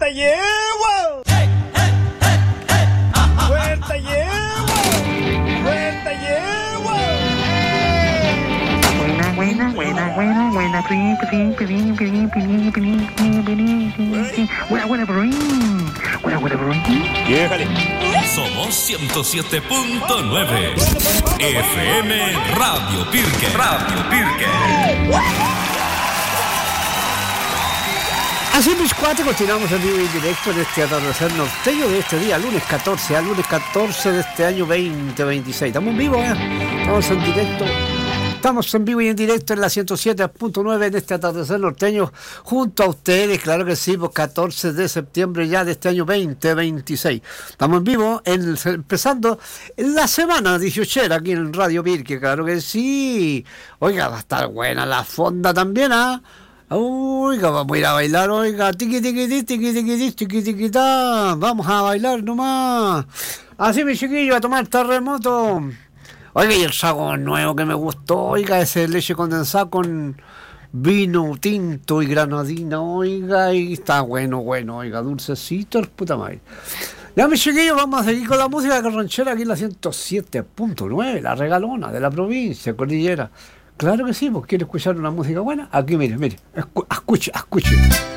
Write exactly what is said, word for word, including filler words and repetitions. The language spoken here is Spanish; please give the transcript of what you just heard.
¡Huerta llevo! ¡Hey, hey, hey, hey! ¡Ajá! ¡Huerta llevo! ¡Huerta llevo! Buena, buena, buena, buena, buena, buena, buena, buena, buena. Lléjale. Somos ciento siete punto nueve F M Radio Pirque. Radio Pirque. Así mis cuatro, continuamos en vivo y directo en este atardecer norteño de este día, lunes catorce, al lunes catorce de este año veinte veintiséis. Estamos en vivo, ¿eh? Estamos en directo. Estamos en vivo y en directo en la ciento siete punto nueve en este atardecer norteño, junto a ustedes, claro que sí, pues catorce de septiembre ya de este año veinte veintiséis. Estamos en vivo, en, empezando la semana dieciochera aquí en Radio Pirque, claro que sí. Oiga, va a estar buena la fonda también, ¿ah? ¿eh? Oiga, vamos a ir a bailar, oiga, tiqui tiqui tiqui tiqui tiqui tiqui tiqui ta. Vamos a bailar nomás. Así, mi chiquillo, a tomar terremoto. Oiga, y el sago nuevo que me gustó, oiga, ese leche condensada con vino tinto y granadina, oiga, y está bueno, bueno, oiga, dulcecito, puta madre. Ya, mis chiquillos, vamos a seguir con la música carranchera aquí en la ciento siete punto nueve, la regalona de la provincia, Cordillera. Claro que sí, pues quiere escuchar una música buena. Aquí, mire, mire, escuche, escuche.